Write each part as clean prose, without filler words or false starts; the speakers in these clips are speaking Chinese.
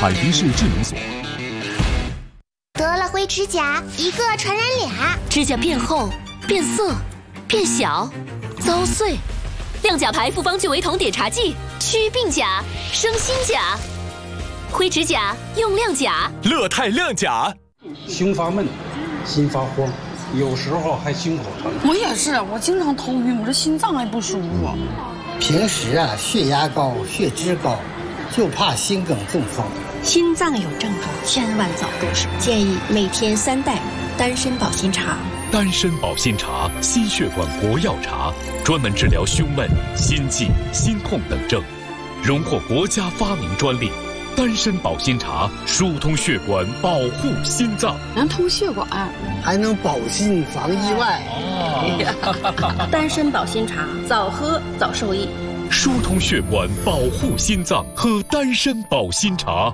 海迪氏智能锁。 得了灰指甲，一个传染俩。 指甲变厚、变色、变小、遭碎。亮甲牌复方聚维酮碘茶剂，祛病甲，生新甲。灰指甲用亮甲。 乐泰亮甲。 胸发闷，心发慌，有时候还心口疼。 我也是，我经常头晕，我这心脏还不舒服。 平时血压高、血脂高，就怕心梗中风。 心脏有症状，千万早动手。建议每天3袋丹参保心茶。 丹参保心茶，心血管国药茶，专门治疗胸闷、心悸、心痛等症，荣获国家发明专利。丹参保心茶疏通血管，保护心脏， 能通血管， 还能保心防意外。 丹参保心茶，早喝早受益。 疏通血管，保护心脏，喝丹参保心茶。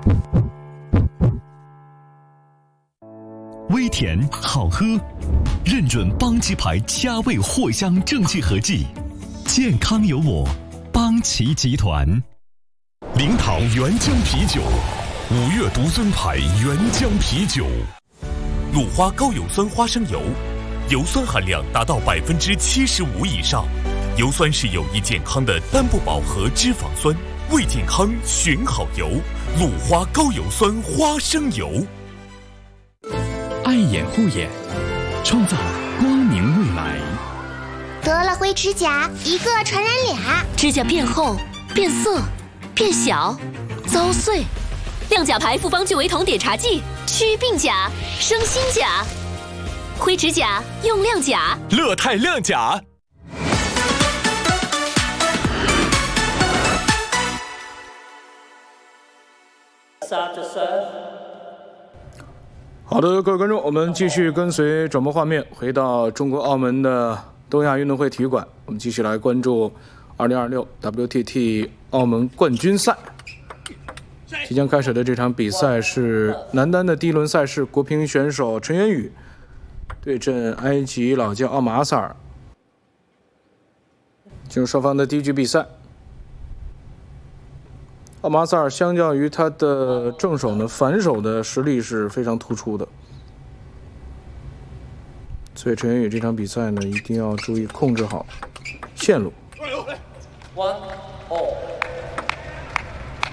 微甜好喝，认准邦奇牌佳味藿香正气合剂，健康有我，邦奇集团。零糖原浆啤酒，5月独尊牌原浆啤酒。 鲁花高有酸花生油，油酸含量达到75%以上。油酸是有益健康的单不饱和脂肪酸，为健康选好油。鲁花高有酸花生油。 爱眼护眼，创造光明未来。 得了灰指甲，一个传染俩。 指甲变厚、变色、变小、遭碎。亮甲牌复方聚维酮碘茶剂，祛病甲，生新甲。灰指甲用亮甲。 乐泰亮甲。 好的，各位观众，我们继续跟随转播画面回到中国澳门的东亚运动会体育馆，我们继续来关注2026 WTT 澳门冠军赛。即将开始的这场比赛是男单的第一轮赛事，国乒选手陈元宇对阵埃及老将奥马阿萨尔。进入双方的第一局比赛。奥马萨尔相较于他的正手呢，反手的实力是非常突出的，所以陈元宇这场比赛呢，一定要注意控制好线路。 1-all。